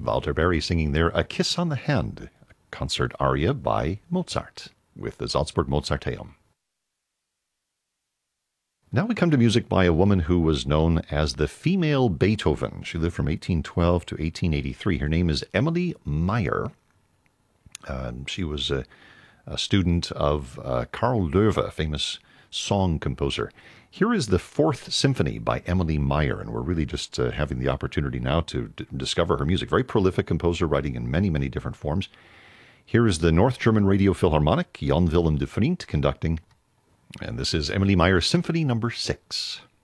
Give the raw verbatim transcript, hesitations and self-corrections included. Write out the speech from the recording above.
Walter Berry singing there A Kiss on the Hand, a concert aria by Mozart with the Salzburg Mozarteum. Now we come to music by a woman who was known as the female Beethoven. She lived from eighteen twelve to eighteen eighty-three. Her name is Emily Meyer. Um, she was a, a student of uh, Karl Löwe, famous song composer. Here is the Fourth Symphony by Emily Meyer, and we're really just uh, having the opportunity now to d- discover her music. Very prolific composer, writing in many, many different forms. Here is the North German Radio Philharmonic, Jan Willem de Vriend conducting, and this is Emily Meyer's Symphony Number Six.